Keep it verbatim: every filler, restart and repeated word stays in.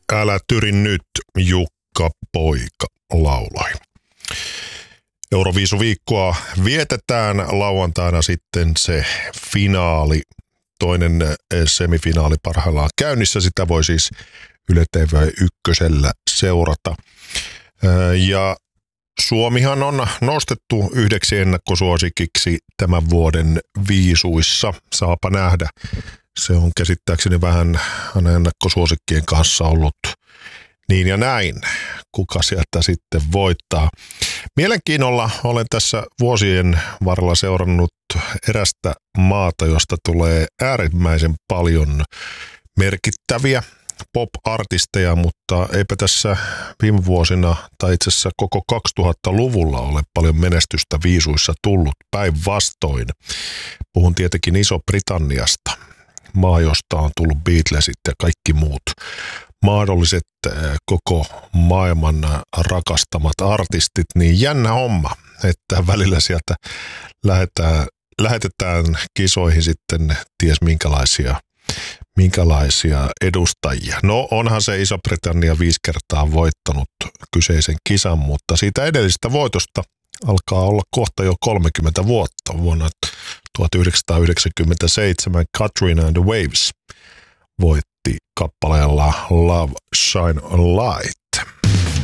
Älä tyri nyt, Jukka Poika lauloi. Euroviisuviikkoa vietetään lauantaina sitten se finaali, toinen semifinaali parhaillaan käynnissä. Sitä voi siis Yle T V ykkösellä seurata. Ja Suomihan on nostettu yhdeksi ennakkosuosikiksi tämän vuoden viisuissa. Saapa nähdä. Se on käsittääkseni vähän aina ennakkosuosikkien kanssa ollut niin ja näin. Kuka sieltä sitten voittaa? Mielenkiinnolla olen tässä vuosien varrella seurannut erästä maata, josta tulee äärimmäisen paljon merkittäviä pop-artisteja, mutta eipä tässä viime vuosina tai itse asiassa koko kaksituhattaluvulla ole paljon menestystä viisuissa tullut, päinvastoin. Puhun tietenkin Iso-Britanniasta, maa, josta on tullut Beatlesit ja kaikki muut mahdolliset koko maailman rakastamat artistit, niin jännä homma, että välillä sieltä lähetään, lähetetään kisoihin sitten ties minkälaisia minkälaisia edustajia. No onhan se Iso-Britannia viisi kertaa voittanut kyseisen kisan, mutta siitä edellisestä voitosta alkaa olla kohta jo kolmekymmentä vuotta. Vuonna tuhatyhdeksänsataayhdeksänkymmentäseitsemän Katrina and the Waves voitti kappaleella Love Shine a Light.